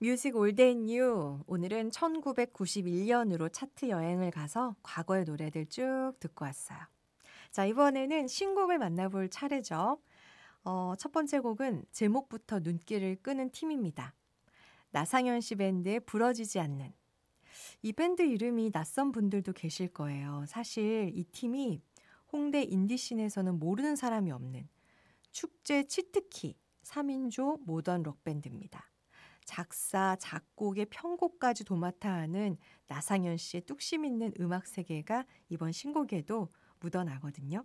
뮤직 올드앤뉴. 오늘은 1991년으로 차트 여행을 가서 과거의 노래들 쭉 듣고 왔어요. 자, 이번에는 신곡을 만나볼 차례죠. 첫 번째 곡은 제목부터 눈길을 끄는 팀입니다. 나상현 씨 밴드의 부러지지 않는. 이 밴드 이름이 낯선 분들도 계실 거예요. 사실 이 팀이 홍대 인디씬에서는 모르는 사람이 없는 축제 치트키 3인조 모던 록밴드입니다. 작사, 작곡의 편곡까지 도맡아 하는 나상현 씨의 뚝심 있는 음악 세계가 이번 신곡에도 묻어나거든요.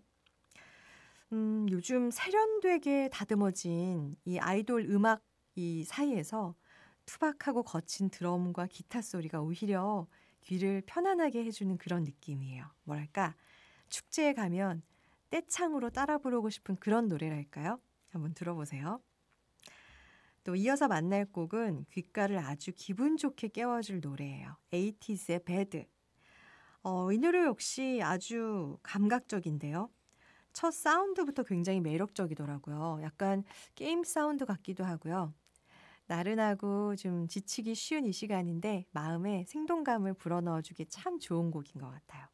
요즘 세련되게 다듬어진 이 아이돌 음악 이 사이에서 투박하고 거친 드럼과 기타 소리가 오히려 귀를 편안하게 해주는 그런 느낌이에요. 뭐랄까, 축제에 가면 떼창으로 따라 부르고 싶은 그런 노래랄까요? 한번 들어보세요. 또 이어서 만날 곡은 귓가를 아주 기분 좋게 깨워줄 노래예요. 에이티즈의 배드. 이 노래 역시 아주 감각적인데요. 첫 사운드부터 굉장히 매력적이더라고요. 약간 게임 사운드 같기도 하고요. 나른하고 좀 지치기 쉬운 이 시간인데 마음에 생동감을 불어넣어주기 참 좋은 곡인 것 같아요.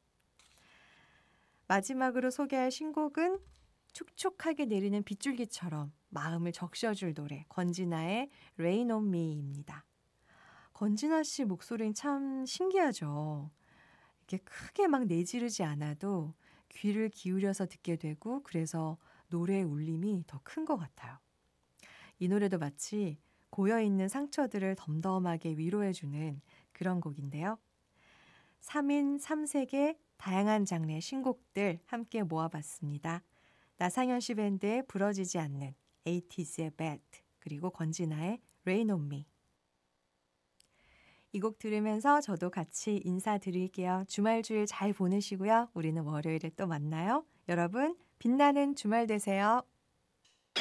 마지막으로 소개할 신곡은 촉촉하게 내리는 빗줄기처럼 마음을 적셔줄 노래 권진아의 Rain on Me입니다. 권진아 씨 목소리는 참 신기하죠. 이렇게 크게 막 내지르지 않아도 귀를 기울여서 듣게 되고 그래서 노래의 울림이 더 큰 것 같아요. 이 노래도 마치 고여있는 상처들을 덤덤하게 위로해주는 그런 곡인데요. 3인 3색의 다양한 장르의 신곡들 함께 모아봤습니다. 나상현 씨 밴드의 부러지지 않는, 에이티즈의 Bad, 그리고 권진아의 Rain on Me. 이 곡 들으면서 저도 같이 인사드릴게요. 주말 주일 잘 보내시고요. 우리는 월요일에 또 만나요. 여러분, 빛나는 주말 되세요.